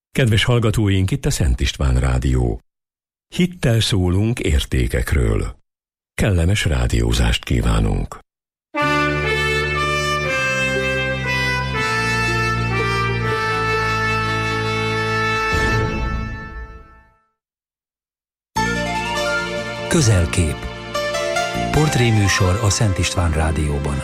Kedves hallgatóink, itt a Szent István Rádió. Hittel szólunk értékekről. Kellemes rádiózást kívánunk. Közelkép. Portréműsor a Szent István Rádióban.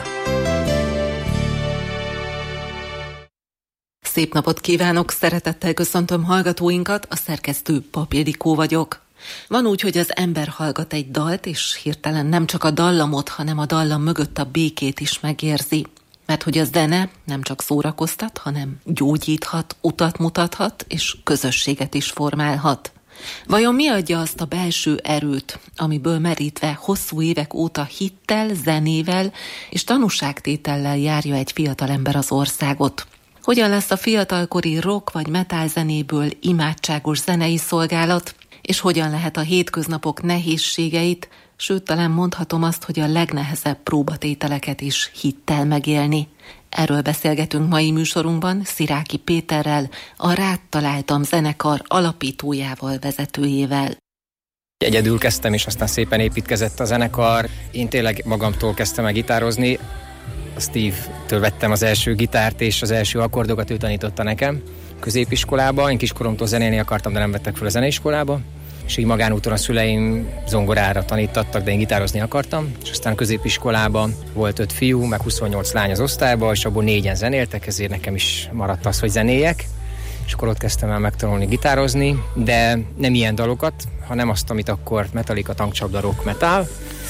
Szép napot kívánok, szeretettel köszöntöm hallgatóinkat, a szerkesztő Pap Ildikó vagyok. Van úgy, hogy az ember hallgat egy dalt, és hirtelen nem csak a dallamot, hanem a dallam mögött a békét is megérzi. Mert hogy a zene nem csak szórakoztat, hanem gyógyíthat, utat mutathat, és közösséget is formálhat. Vajon mi adja azt a belső erőt, amiből merítve hosszú évek óta hittel, zenével és tanúságtétellel járja egy fiatalember az országot? Hogyan lesz a fiatalkori rock vagy metal zenéből imádságos zenei szolgálat, és hogyan lehet a hétköznapok nehézségeit, sőt talán mondhatom azt, hogy a legnehezebb próbatételeket is hittel megélni. Erről beszélgetünk mai műsorunkban Sziráki Péterrel, a Rád találtam zenekar alapítójával, vezetőjével. Egyedül kezdtem, és aztán szépen építkezett a zenekar. Én tényleg magamtól kezdtem el gitározni. A Steve-től vettem az első gitárt, és az első akkordokat ő tanította nekem középiskolába. Én kiskoromtól zenélni akartam, de nem vettek fel a zeneiskolába. És így magánúton a szüleim zongorára tanítattak, de én gitározni akartam. És aztán a középiskolában volt 5 fiú, meg 28 lány az osztályban, és abból 4-en zenéltek, ezért nekem is maradt az, hogy zenéljek. És akkor ott kezdtem el megtanulni gitározni, de nem ilyen dalokat, hanem azt, amit akkor Metallica, tankcsapda, rock, metal.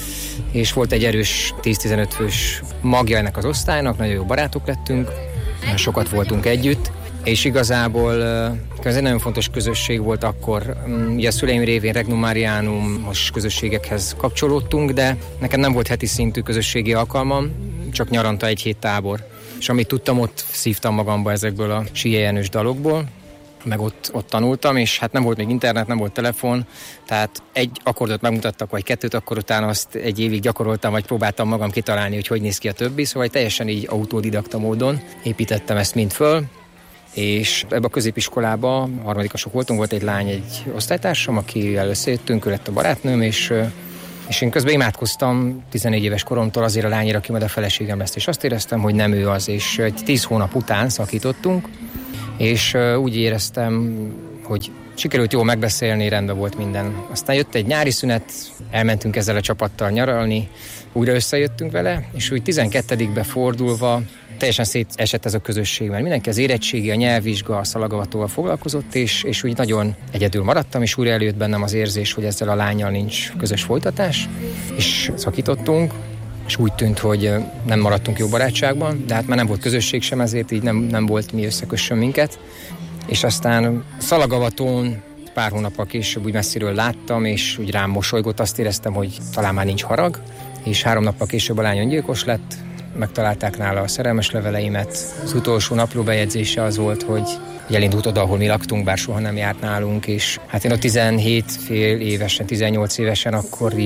És volt egy erős 10-15 fős magja ennek az osztálynak, nagyon jó barátok lettünk, sokat voltunk együtt, és igazából ez egy nagyon fontos közösség volt akkor. Ugye a szüleim révén Regnum Marianum-os közösségekhez kapcsolódtunk, de nekem nem volt heti szintű közösségi alkalmam, csak nyaranta egy hét tábor. És amit tudtam, ott szívtam magamba ezekből a síeljenős dalokból, meg ott tanultam, és hát nem volt még internet, nem volt telefon, tehát egy akkordot megmutattak, vagy 2, akkor utána azt egy évig gyakoroltam, vagy próbáltam magam kitalálni, hogy néz ki a többi, szóval teljesen így autodidakta módon építettem ezt mind föl, és ebbe a középiskolába, harmadikasok voltunk, volt egy lány, egy osztálytársam, akivel összejöttünk, ő lett a barátnőm, és én közben imádkoztam 14 éves koromtól azért a lányra, aki majd a feleségem lesz, és azt éreztem, hogy nem ő az, és egy 10 hónap után szakítottunk, és úgy éreztem, hogy sikerült jól megbeszélni, rendben volt minden. Aztán jött egy nyári szünet, elmentünk ezzel a csapattal nyaralni, újra összejöttünk vele, és úgy 12-be fordulva teljesen szétesett ez a közösség, mert mindenki az érettségi, a nyelvvizsga, a szalagavatóval foglalkozott, és úgy nagyon egyedül maradtam, és újra előtt bennem az érzés, hogy ezzel a lánnyal nincs közös folytatás, és szakítottunk, és úgy tűnt, hogy nem maradtunk jó barátságban, de hát már nem volt közösség sem, ezért így nem volt mi összekössön minket. És aztán szalagavatón pár hónappal később úgy messziről láttam, és úgy rám mosolygott, azt éreztem, hogy talán már nincs harag, és 3 nappal később a lány öngyilkos lett, megtalálták nála a szerelmes leveleimet. Az utolsó napló bejegyzése az volt, hogy elindult oda, ahol mi laktunk, bár soha nem járt nálunk, és hát én ott 17 fél évesen, 18 évesen akkor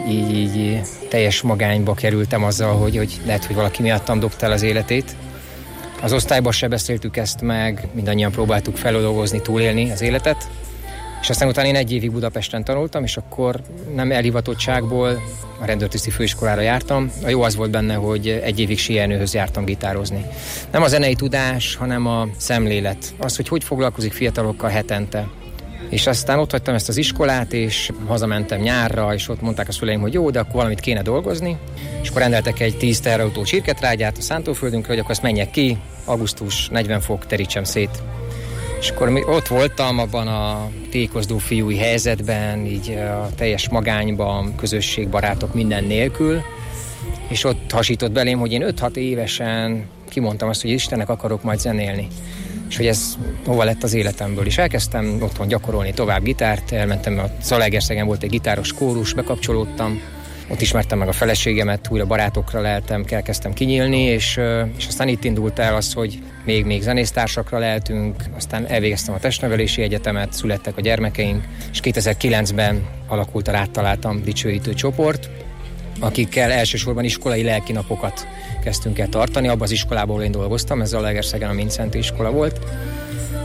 így teljes magányba kerültem azzal, hogy lehet, hogy valaki miattam dobta el az életét. Az osztályban se beszéltük ezt meg, mindannyian próbáltuk feldolgozni, túlélni az életet, és aztán utána én 1 évig Budapesten tanultam, és akkor nem elhivatottságból a rendőrtiszti főiskolára jártam. A jó az volt benne, hogy 1 évig síelnőhöz jártam gitározni. Nem a zenei tudás, hanem a szemlélet. Az, hogy foglalkozik fiatalokkal hetente. És aztán ott hagytam ezt az iskolát, és hazamentem nyárra, és ott mondták a szüleim, hogy jó, de akkor valamit kéne dolgozni. És akkor rendeltek egy 10 teherautó csirketrágyát a szántóföldünkre, hogy akkor azt menjek ki, augusztus 40 fok, terítsem szét. És akkor ott voltam abban a tékozdó fiúi helyzetben, így a teljes magányban, közösség, barátok minden nélkül, és ott hasított belém, hogy én 5-6 évesen kimondtam azt, hogy Istennek akarok majd zenélni. És hogy ez hova lett az életemből. És elkezdtem otthon gyakorolni tovább gitárt, elmentem, a Zalaegerszegen volt egy gitáros kórus, bekapcsolódtam, ott ismertem meg a feleségemet, újra barátokra leltem, elkezdtem kinyílni, és aztán itt indult el az, hogy még zenésztársakra leltünk, aztán elvégeztem a testnevelési egyetemet, születtek a gyermekeink, és 2009-ben alakult a Rád találtam dicsőítő csoport, akikkel elsősorban iskolai lelkinapokat kezdtünk el tartani, abban az iskolában, ahol én dolgoztam, ez Zalaegerszegen a Mindszenty iskola volt,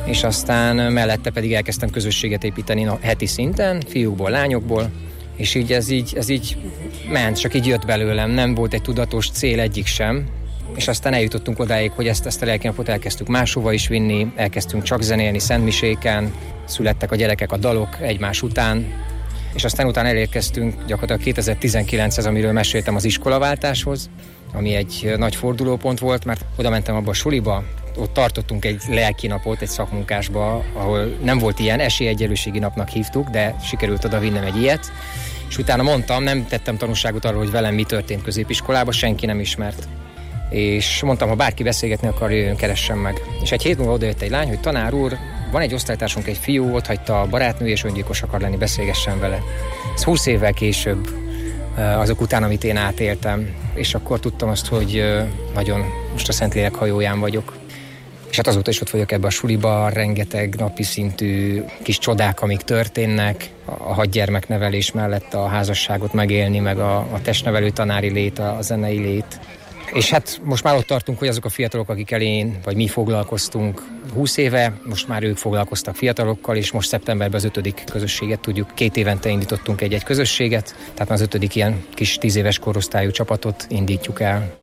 és aztán mellette pedig elkezdtem közösséget építeni heti szinten, fiúkból, lányokból, és így ez így ment, csak így jött belőlem, nem volt egy tudatos cél egyik sem, és aztán eljutottunk odáig, hogy ezt a lelkinapot elkezdtük máshova is vinni, elkezdtünk csak zenélni szentmiséken, születtek a gyerekek, a dalok egymás után, és aztán utána elérkeztünk gyakorlatilag 2019-hez, amiről meséltem, az iskolaváltáshoz, ami egy nagy fordulópont volt, mert oda mentem abba a suliba, ott tartottunk egy lelkinapot, egy szakmunkásba, ahol nem volt ilyen, esélyegyenlőségi napnak hívtuk, de sikerült oda vinnem egy ilyet, és utána mondtam, nem tettem tanúságot arról, hogy velem mi történt középiskolában, senki nem ismert. És mondtam, ha bárki beszélgetni akar, jöjjön, keressen meg. És egy hét múlva odajött egy lány, hogy tanár úr, van egy osztálytársunk, egy fiú, ott hagyta a barátnő, és öngyilkos akar lenni, beszélgessen vele. Ez 20 évvel később, azok után, amit én átéltem, és akkor tudtam azt, hogy nagyon most a Szentlélek hajóján vagyok. És hát azóta is ott vagyok ebbe a suliba, rengeteg napi szintű kis csodák, amik történnek, a 6 gyermeknevelés mellett a házasságot megélni, meg a testnevelő tanári lét, a zenei lét. És hát most már ott tartunk, hogy azok a fiatalok, akik elén, vagy mi foglalkoztunk 20 éve, most már ők foglalkoztak fiatalokkal, és most szeptemberben az 5. közösséget tudjuk. 2 évente indítottunk egy közösséget, tehát az 5. ilyen kis 10 éves korosztályú csapatot indítjuk el.